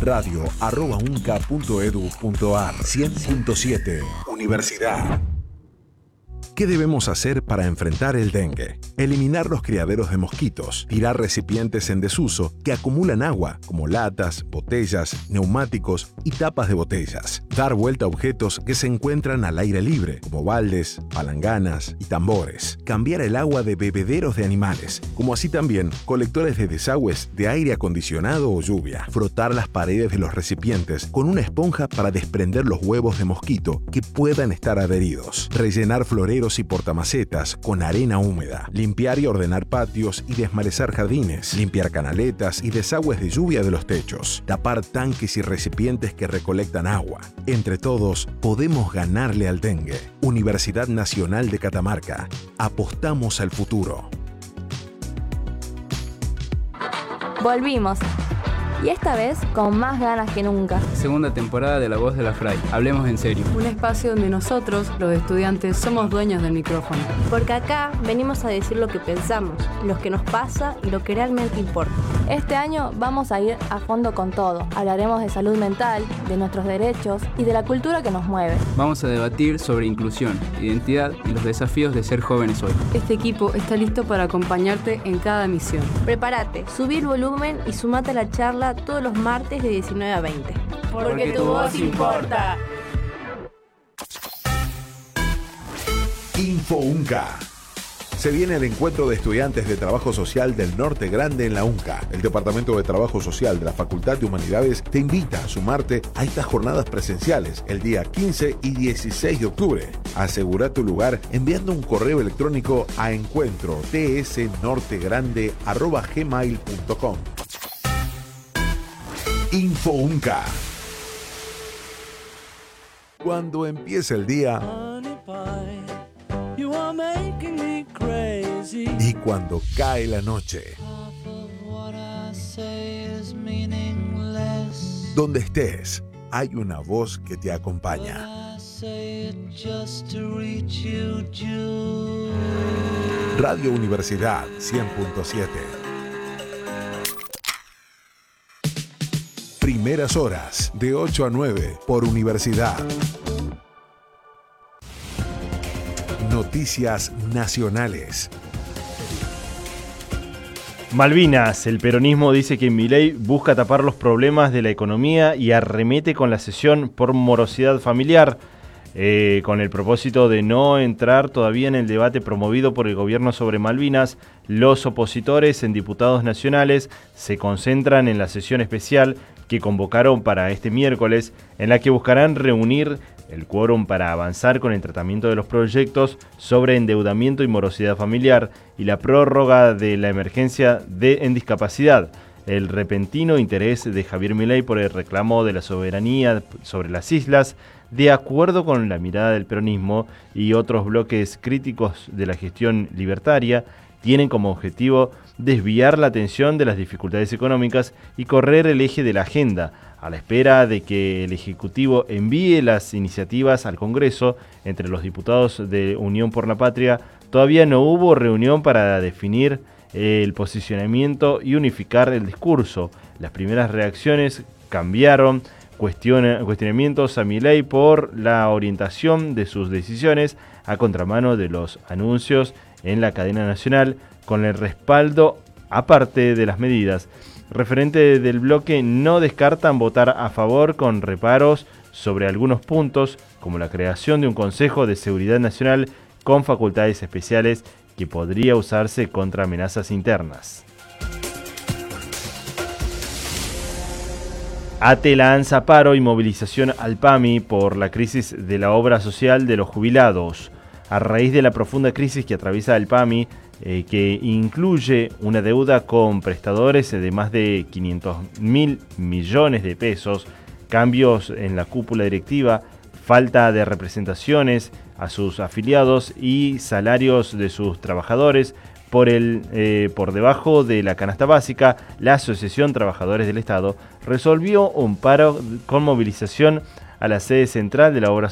radio@unca.edu.ar. 100.7 Universidad. ¿Qué debemos hacer para enfrentar el dengue? Eliminar los criaderos de mosquitos, tirar recipientes en desuso que acumulan agua, como latas, botellas, neumáticos y tapas de botellas. Dar vuelta a objetos que se encuentran al aire libre, como baldes, palanganas y tambores. Cambiar el agua de bebederos de animales, como así también colectores de desagües de aire acondicionado o lluvia. Frotar las paredes de los recipientes con una esponja para desprender los huevos de mosquito que puedan estar adheridos. Rellenar floreros y portamacetas con arena húmeda. Limpiar y ordenar patios y desmalezar jardines. Limpiar canaletas y desagües de lluvia de los techos. Tapar tanques y recipientes que recolectan agua. Entre todos, podemos ganarle al dengue. Universidad Nacional de Catamarca. Apostamos al futuro. Volvimos. Y esta vez con más ganas que nunca. Segunda temporada de La Voz de la Fray. Hablemos en serio. Un espacio donde nosotros, los estudiantes, somos dueños del micrófono. Porque acá venimos a decir lo que pensamos, lo que nos pasa y lo que realmente importa. Este año vamos a ir a fondo con todo. Hablaremos de salud mental, de nuestros derechos y de la cultura que nos mueve. Vamos a debatir sobre inclusión, identidad y los desafíos de ser jóvenes hoy. Este equipo está listo para acompañarte en cada emisión. Prepárate, subí el volumen y sumate a la charla todos los martes de 19 a 20. Porque tu voz importa. Info UNCA. Se viene el encuentro de estudiantes de Trabajo Social del Norte Grande en la UNCA. El Departamento de Trabajo Social de la Facultad de Humanidades te invita a sumarte a estas jornadas presenciales el día 15 y 16 de octubre. Asegura tu lugar enviando un correo electrónico a encuentro.tsnortegrande@gmail.com. Info UNCA. Cuando empieza el día y cuando cae la noche, donde estés, hay una voz que te acompaña. Radio Universidad 100.7. Primeras horas, de 8 a 9, por Universidad. Noticias nacionales. Malvinas, el peronismo dice que Milei busca tapar los problemas de la economía y arremete con la cesión por morosidad familiar, con el propósito de no entrar todavía en el debate promovido por el gobierno sobre Malvinas. Los opositores en diputados nacionales se concentran en la sesión especial que convocaron para este miércoles, en la que buscarán reunir el quórum para avanzar con el tratamiento de los proyectos sobre endeudamiento y morosidad familiar y la prórroga de la emergencia en discapacidad. El repentino interés de Javier Milei por el reclamo de la soberanía sobre las islas, de acuerdo con la mirada del peronismo y otros bloques críticos de la gestión libertaria, tienen como objetivo desviar la atención de las dificultades económicas y correr el eje de la agenda, a la espera de que el Ejecutivo envíe las iniciativas al Congreso. Entre los diputados de Unión por la Patria todavía no hubo reunión para definir el posicionamiento y unificar el discurso. Las primeras reacciones cambiaron, cuestionamientos a Milei por la orientación de sus decisiones a contramano de los anuncios en la cadena nacional, con el respaldo aparte de las medidas. Referentes del bloque no descartan votar a favor con reparos sobre algunos puntos, como la creación de un Consejo de Seguridad Nacional con facultades especiales que podría usarse contra amenazas internas. ATE lanza paro y movilización al PAMI por la crisis de la obra social de los jubilados. A raíz de la profunda crisis que atraviesa el PAMI, que incluye una deuda con prestadores de más de 500.000 millones de pesos, cambios en la cúpula directiva, falta de representaciones a sus afiliados y salarios de sus trabajadores por debajo de la canasta básica, la Asociación Trabajadores del Estado resolvió un paro con movilización a la sede central de la obra